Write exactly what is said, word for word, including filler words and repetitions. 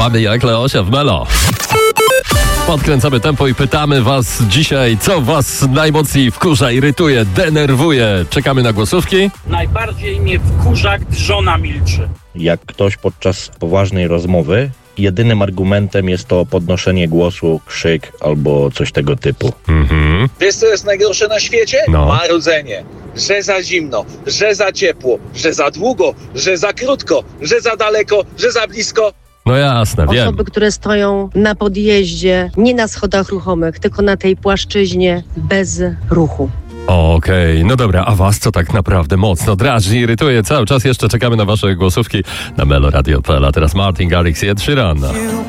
Mamy jak Leosia w Melo. Podkręcamy tempo i pytamy was dzisiaj, co was najmocniej wkurza, irytuje, denerwuje. Czekamy na głosówki. Najbardziej mnie wkurza, gdy żona milczy. Jak ktoś podczas poważnej rozmowy jedynym argumentem jest to podnoszenie głosu, krzyk albo coś tego typu. Mhm. Wiesz, co jest najgorsze na świecie? No. Marudzenie. Że za zimno, że za ciepło, że za długo, że za krótko, że za daleko, że za blisko. No jasne, wiem. Osoby, które stoją na podjeździe, nie na schodach ruchomych, tylko na tej płaszczyźnie bez ruchu. Okej, no dobra, a was co tak naprawdę mocno drażni, irytuje? Cały czas jeszcze czekamy na wasze głosówki na meloradio kropka p l. A teraz Martin Garrix i Ed Sheeran.